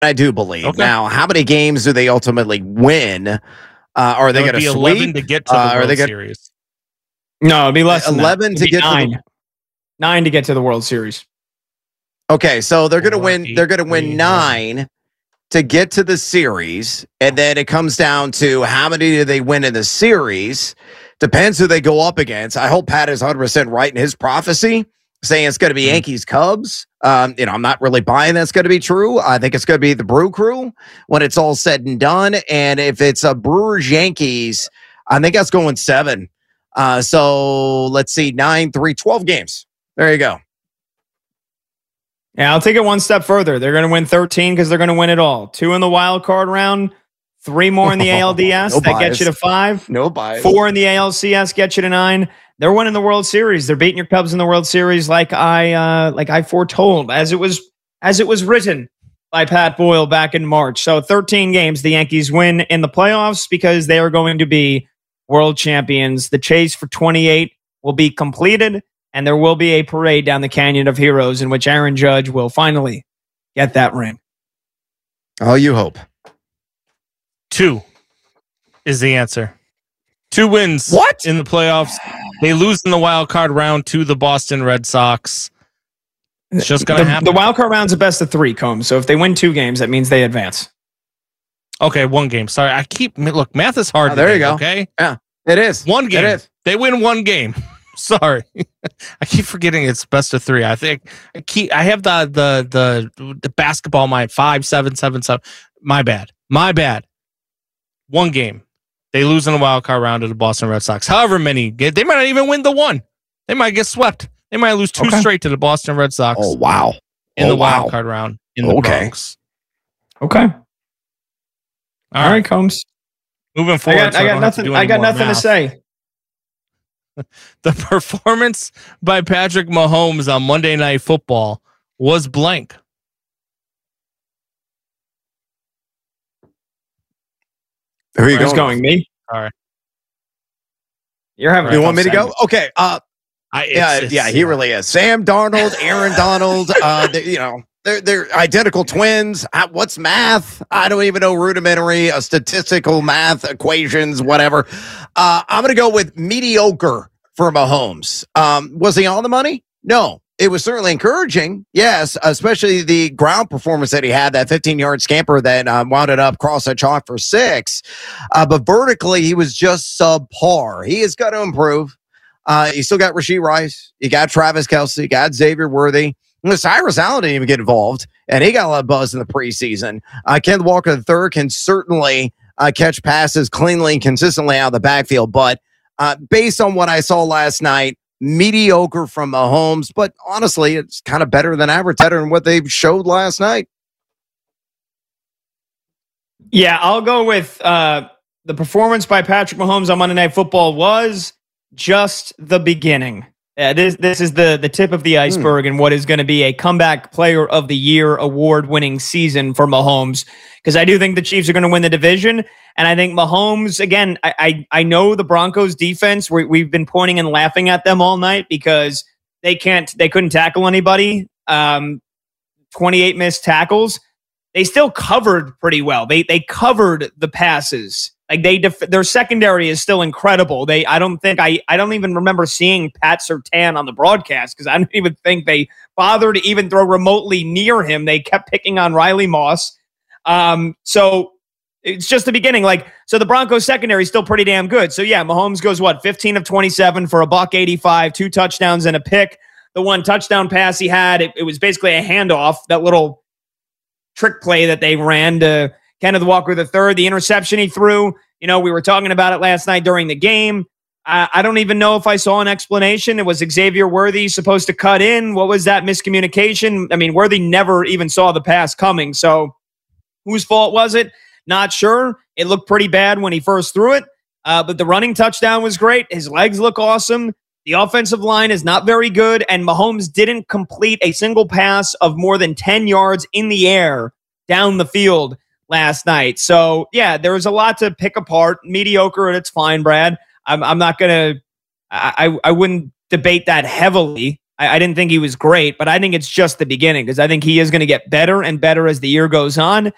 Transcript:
I do believe. Okay. Now, how many games do they ultimately win? Are they going to sweep? 11 to get to the World Series. No, it'd be less than 11 to get 9. to the 9 to get to the World Series. Okay, so they're going to 4, win. 8, They're going to win 3, 9 to get to the series, and then it comes down to how many do they win in the series. Depends who they go up against. I hope Pat is 100% right in his prophecy, saying it's going to be Yankees Cubs. I'm not really buying that's going to be true. I think it's going to be the Brew Crew when it's all said and done. And if it's a Brewers Yankees, I think that's going 7. So let's see, 9, 3, 12 games. There you go. Yeah, I'll take it one step further. They're going to win 13 because they're going to win it all. 2 in the wild card round, 3 more in the ALDS. That gets you to 5. No bias. 4 in the ALCS get you to 9. They're winning the World Series. They're beating your Cubs in the World Series like I foretold, as it was written by Pat Boyle back in March. So 13 games, the Yankees win in the playoffs because they are going to be world champions. The chase for 28 will be completed, and there will be a parade down the Canyon of Heroes in which Aaron Judge will finally get that ring. Oh, you hope. 2 is the answer. 2 wins in the playoffs. They lose in the wild card round to the Boston Red Sox. It's just going to happen. The wild card round's a best of 3, Combs. So if they win 2 games, that means they advance. Okay, 1 game. Sorry, look, math is hard. There you go. Okay, yeah, it is 1 game. It is. They win 1 game. Sorry, I keep forgetting it's best of 3. I think I have the basketball mind 5, 7, 7, 7. My bad. 1 game. They lose in the wild card round to the Boston Red Sox. However many, they might not even win the 1. They might get swept. They might lose 2 straight to the Boston Red Sox. Oh wow! In the wild card round in the Bronx. Okay. All right, Combs. Moving forward, I got nothing. I got nothing to say. The performance by Patrick Mahomes on Monday Night Football was blank. Who are you going? Me? All right. You're having. You want me to go? Okay. Yeah, he really is. Sam Darnold, Aaron Donald. They're identical twins. What's math? I don't even know rudimentary, statistical math equations, whatever. I'm going to go with mediocre for Mahomes. Was he on the money? No. It was certainly encouraging, yes, especially the ground performance that he had, that 15-yard scamper that wound it up cross that chalk for 6. But vertically, he was just subpar. He has got to improve. You still got Rashee Rice. You got Travis Kelce. You got Xavier Worthy. Cyrus Allen didn't even get involved, and he got a lot of buzz in the preseason. Kenneth Walker III can certainly catch passes cleanly and consistently out of the backfield. But based on what I saw last night, mediocre from Mahomes. But honestly, it's kind of better than average, better than what they showed last night. Yeah, I'll go with the performance by Patrick Mahomes on Monday Night Football was just the beginning. This is the tip of the iceberg and what is going to be a comeback player of the year award-winning season for Mahomes. Because I do think the Chiefs are going to win the division. And I think Mahomes, again, I know the Broncos defense, we've been pointing and laughing at them all night because they couldn't tackle anybody. 28 missed tackles. They still covered pretty well. They covered the passes. Like their secondary is still incredible. I don't even remember seeing Pat Surtain on the broadcast because I don't even think they bothered to even throw remotely near him. They kept picking on Riley Moss. So it's just the beginning. So the Broncos secondary is still pretty damn good. So yeah, Mahomes goes 15 of 27 for $185, 2 touchdowns and a pick. The 1 touchdown pass he had, it was basically a handoff, that little trick play that they ran to Kenneth Walker III, the interception he threw. We were talking about it last night during the game. I don't even know if I saw an explanation. It was Xavier Worthy supposed to cut in. What was that miscommunication? I mean, Worthy never even saw the pass coming. So whose fault was it? Not sure. It looked pretty bad when he first threw it. But the running touchdown was great. His legs look awesome. The offensive line is not very good. And Mahomes didn't complete a single pass of more than 10 yards in the air down the field last night. So yeah, there was a lot to pick apart. Mediocre, and it's fine, Brad. I'm not gonna. I wouldn't debate that heavily. I didn't think he was great, but I think it's just the beginning because I think he is going to get better and better as the year goes on.